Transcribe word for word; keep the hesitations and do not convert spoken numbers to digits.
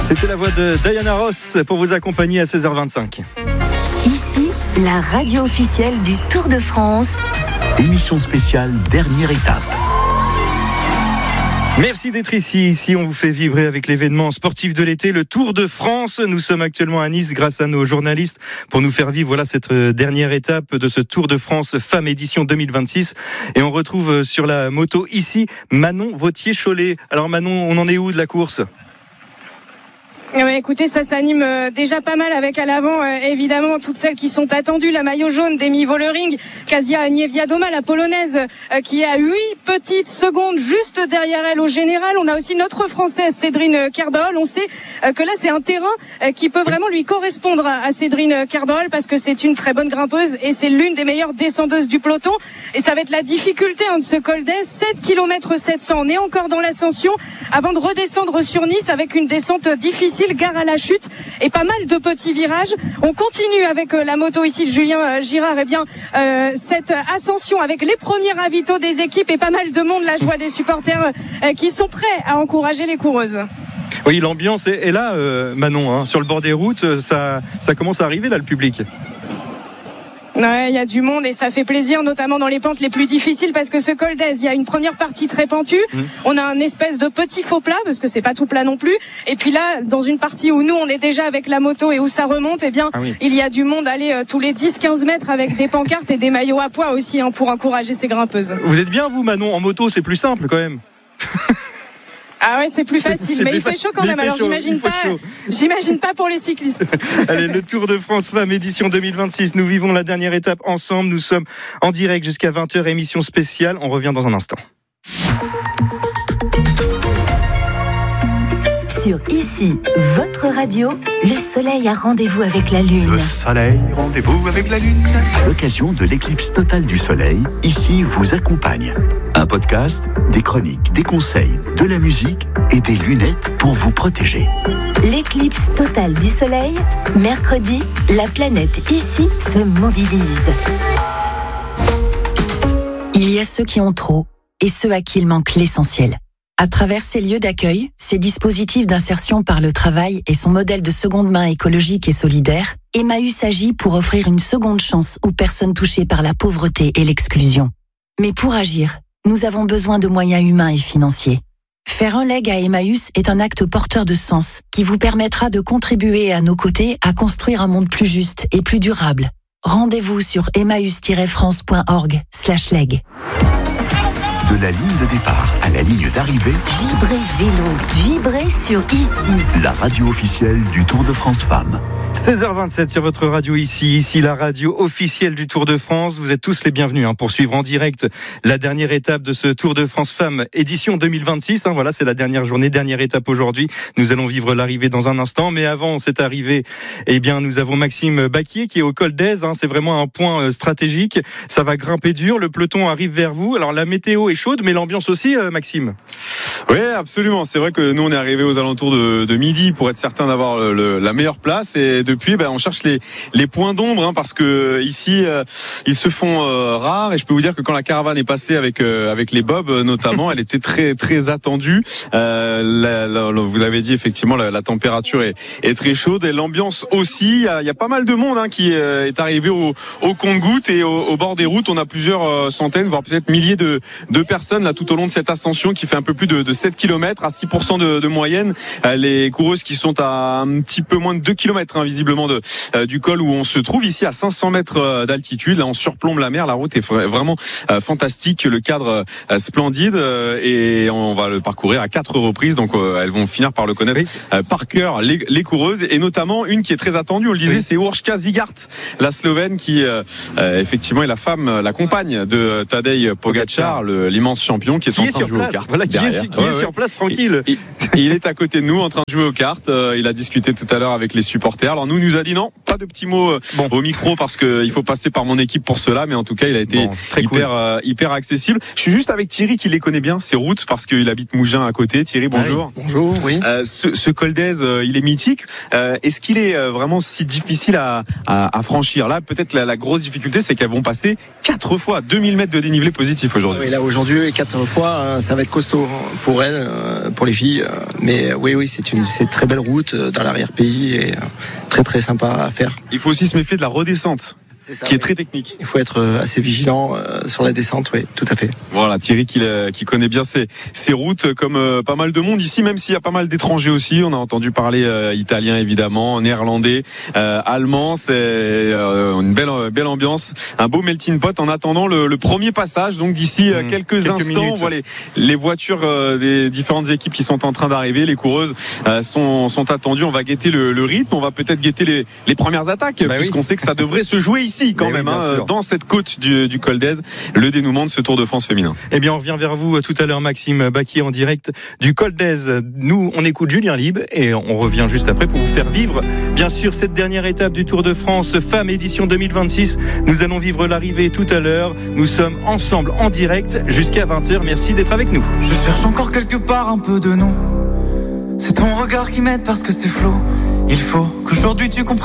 C'était la voix de Diana Ross pour vous accompagner à seize heures vingt-cinq. Ici, la radio officielle du Tour de France. Émission spéciale, dernière étape. Merci d'être ici. Ici, on vous fait vibrer avec l'événement sportif de l'été, le Tour de France. Nous sommes actuellement à Nice grâce à nos journalistes pour nous faire vivre voilà, cette dernière étape de ce Tour de France Femmes édition deux mille vingt-six. Et on retrouve sur la moto ici Manon Vauthier-Cholet. Alors Manon, on en est où de la course ? Ouais, écoutez, ça s'anime euh, déjà pas mal avec à l'avant, euh, évidemment, toutes celles qui sont attendues. La maillot jaune d'Emi Vollering, Kasia Niewiadoma, la polonaise, euh, qui est à huit petites secondes juste derrière elle au général. On a aussi notre française, Cédrine Kerbaol. On sait euh, que là, c'est un terrain euh, qui peut vraiment lui correspondre à, à Cédrine Kerbaol parce que c'est une très bonne grimpeuse et c'est l'une des meilleures descendeuses du peloton. Et ça va être la difficulté hein, de ce col d'Aise, sept kilomètres sept cents. On est encore dans l'ascension avant de redescendre sur Nice avec une descente difficile. Gare à la chute et pas mal de petits virages. On continue avec la moto ici de Julien Girard. Et bien euh, cette ascension avec les premiers ravitaux des équipes et pas mal de monde, la joie des supporters euh, qui sont prêts à encourager les coureuses. Oui, l'ambiance est, est là, euh, Manon. Hein, sur le bord des routes, ça, ça commence à arriver là, le public. Ouais, il y a du monde et ça fait plaisir, notamment dans les pentes les plus difficiles parce que ce col d'Aise, il y a une première partie très pentue. Mmh. On a un espèce de petit faux plat parce que c'est pas tout plat non plus. Et puis là, dans une partie où nous, on est déjà avec la moto et où ça remonte, eh bien, ah oui. il y a du monde aller euh, tous les dix quinze mètres avec des pancartes et des maillots à poids aussi hein, pour encourager ces grimpeuses. Vous êtes bien, vous, Manon, en moto, c'est plus simple quand même. Ah ouais, c'est plus facile, c'est, c'est mais plus il fait chaud quand fa- même. Alors chaud, j'imagine pas, j'imagine pas pour les cyclistes. Allez, le Tour de France Femmes édition deux mille vingt-six. Nous vivons la dernière étape ensemble. Nous sommes en direct jusqu'à vingt heures, émission spéciale. On revient dans un instant. Sur Ici, votre radio, le soleil a rendez-vous avec la lune. Le soleil, rendez-vous avec la lune. À l'occasion de l'éclipse totale du soleil, Ici vous accompagne. Un podcast, des chroniques, des conseils, de la musique et des lunettes pour vous protéger. L'éclipse totale du soleil, mercredi, la planète Ici se mobilise. Il y a ceux qui ont trop et ceux à qui il manque l'essentiel. À travers ces lieux d'accueil, ces dispositifs d'insertion par le travail et son modèle de seconde main écologique et solidaire, Emmaüs agit pour offrir une seconde chance aux personnes touchées par la pauvreté et l'exclusion. Mais pour agir, nous avons besoin de moyens humains et financiers. Faire un leg à Emmaüs est un acte porteur de sens qui vous permettra de contribuer à nos côtés à construire un monde plus juste et plus durable. Rendez-vous sur emmaüs tiret france point org slash leg. De la ligne de départ à la ligne d'arrivée, Vibrez vélo, vibrez sur Ici. La radio officielle du Tour de France Femmes. seize heures vingt-sept sur votre radio ici, ici la radio officielle du Tour de France. Vous êtes tous les bienvenus hein, pour suivre en direct la dernière étape de ce Tour de France Femmes édition deux mille vingt-six. Hein, voilà, c'est la dernière journée, dernière étape aujourd'hui. Nous allons vivre l'arrivée dans un instant, mais avant cette arrivée, eh bien, nous avons Maxime Baquier qui est au col d'Aise. Hein, c'est vraiment un point stratégique. Ça va grimper dur. Le peloton arrive vers vous. Alors la météo est chaude, mais l'ambiance aussi, euh, Maxime. Oui, absolument. C'est vrai que nous, on est arrivé aux alentours de, de midi pour être certain d'avoir le, le, la meilleure place. Et depuis, ben, on cherche les, les points d'ombre hein, parce que ici, euh, ils se font euh, rares. Et je peux vous dire que quand la caravane est passée avec euh, avec les bobs notamment, elle était très très attendue. Euh, la, la, vous avez dit effectivement, la, la température est, est très chaude et l'ambiance aussi. Il y a, il y a pas mal de monde hein, qui euh, est arrivé au, au compte-gouttes et au, au bord des routes. On a plusieurs euh, centaines, voire peut-être milliers de, de personnes là tout au long de cette ascension qui fait un peu plus de, de sept kilomètres à six pour cent de, de moyenne. Euh, les coureuses qui sont à un petit peu moins de deux kilomètres hein, visiblement de, euh, du col où on se trouve ici à cinq cents mètres d'altitude. Là on surplombe la mer, la route est vraiment euh, fantastique, le cadre euh, splendide euh, et on va le parcourir à quatre reprises donc euh, elles vont finir par le connaître euh, par cœur les, les coureuses et notamment une qui est très attendue, on le disait, oui. C'est Urška Zigart, la Slovène qui euh, euh, effectivement est la femme, la compagne de Tadej Pogačar, le, l'immense champion qui est qui en train de jouer place. aux cartes. Voilà, qui derrière. est, qui ouais, est ouais. sur place tranquille. Et, et, et il est à côté de nous en train de jouer aux cartes. Euh, il a discuté tout à l'heure avec les supporters. Alors nous, il nous a dit non, pas pas de petits mots bon. au micro parce qu'il faut passer par mon équipe pour cela, mais en tout cas, il a été bon, très hyper, cool. euh, hyper accessible. Je suis juste avec Thierry qui les connaît bien, ses routes, parce qu'il habite Mougins à côté. Thierry, bonjour. Ah oui. Bonjour, oui. Euh, ce, ce col d'Aise, euh, il est mythique. Euh, est-ce qu'il est euh, vraiment si difficile à, à, à franchir? Là, peut-être la, la grosse difficulté, c'est qu'elles vont passer quatre fois deux mille mètres de dénivelé positif aujourd'hui. Oui, là aujourd'hui, quatre fois, ça va être costaud pour elles, pour les filles. Mais oui, oui, c'est une, c'est une très belle route dans l'arrière-pays et très très sympa à faire. Il faut aussi se méfier de la redescente. C'est ça, qui est oui. très technique. Il faut être assez vigilant euh, sur la descente, oui, tout à fait. Voilà, Thierry qui, qui connaît bien ces, ces routes, comme euh, pas mal de monde ici, même s'il y a pas mal d'étrangers aussi. On a entendu parler euh, italien évidemment, néerlandais, euh, allemand. C'est euh, une belle, belle ambiance, un beau melting pot. En attendant le, le premier passage, donc d'ici mmh, quelques, quelques instants, minutes. on voit les, les voitures euh, des différentes équipes qui sont en train d'arriver. Les coureuses euh, sont, sont attendues. On va guetter le, le rythme, on va peut-être guetter les, les premières attaques, bah puisqu'on oui. sait que ça devrait se jouer ici. Ici quand Mais même, oui, hein, dans cette côte du, du Col d'Aise, le dénouement de ce Tour de France féminin. Eh bien, on revient vers vous tout à l'heure, Maxime Baquier, en direct du Col d'Aise. Nous, on écoute Julien Lieb et on revient juste après pour vous faire vivre, bien sûr, cette dernière étape du Tour de France Femmes édition deux mille vingt-six. Nous allons vivre l'arrivée tout à l'heure. Nous sommes ensemble en direct jusqu'à vingt heures. Merci d'être avec nous. Je cherche encore quelque part un peu de nous. C'est ton regard qui m'aide parce que c'est flou. Il faut qu'aujourd'hui tu comprennes.